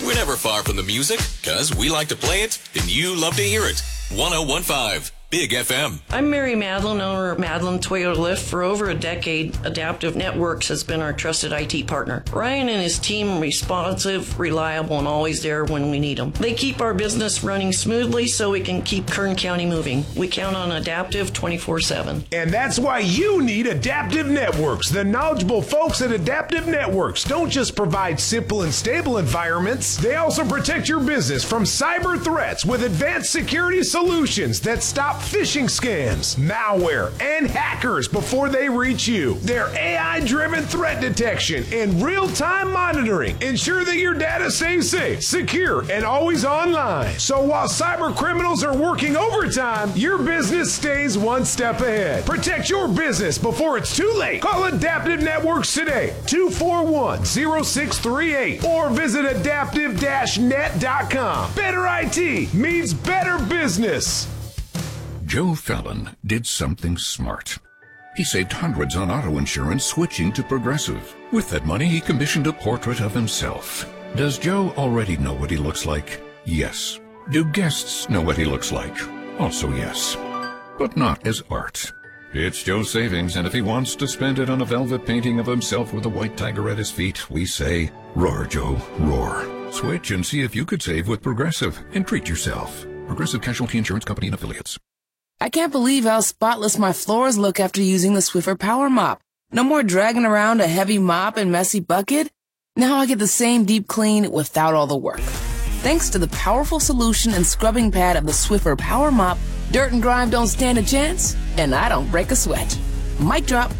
We're never far from the music, because we like to play it, and you love to hear it. 101.5 Big FM. I'm Mary Madeline, owner of Madeline Toyota Lift. For over a decade, Adaptive Networks has been our trusted IT partner. Ryan and his team are responsive, reliable, and always there when we need them. They keep our business running smoothly so we can keep Kern County moving. We count on Adaptive 24/7. And that's why you need Adaptive Networks. The knowledgeable folks at Adaptive Networks don't just provide simple and stable environments, they also protect your business from cyber threats with advanced security solutions that stop phishing scams, malware, and hackers before they reach you. Their AI-driven threat detection and real-time monitoring ensure that your data stays safe, secure, and always online. So while cyber criminals are working overtime, your business stays one step ahead. Protect your business before it's too late. Call Adaptive Networks today, 241-0638, or visit adaptive-net.com. Better IT means better business. Joe Fallon did something smart. He saved hundreds on auto insurance switching to Progressive. With that money, he commissioned a portrait of himself. Does Joe already know what he looks like? Yes. Do guests know what he looks like? Also yes. But not as art. It's Joe's savings, and if he wants to spend it on a velvet painting of himself with a white tiger at his feet, we say, roar, Joe, roar. Switch and see if you could save with Progressive and treat yourself. Progressive Casualty Insurance Company and Affiliates. I can't believe how spotless my floors look after using the Swiffer Power Mop. No more dragging around a heavy mop and messy bucket. Now I get the same deep clean without all the work. Thanks to the powerful solution and scrubbing pad of the Swiffer Power Mop, dirt and grime don't stand a chance, and I don't break a sweat. Mic drop.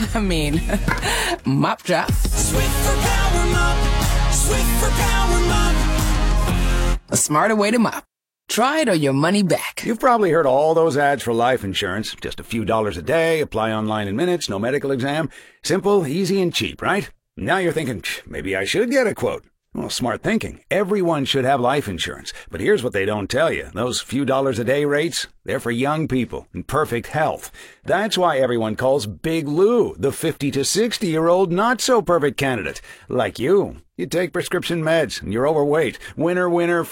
Mop drop. Swiffer Power Mop. Swiffer Power Mop. A smarter way to mop. Try it or your money back. You've probably heard all those ads for life insurance. Just a few dollars a day, apply online in minutes, no medical exam. Simple, easy, and cheap, right? Now you're thinking, maybe I should get a quote. Well, smart thinking. Everyone should have life insurance. But here's what they don't tell you. Those few dollars a day rates, they're for young people in perfect health. That's why everyone calls Big Lou the 50 to 60-year-old not-so-perfect candidate. Like you. You take prescription meds and you're overweight. Winner, winner,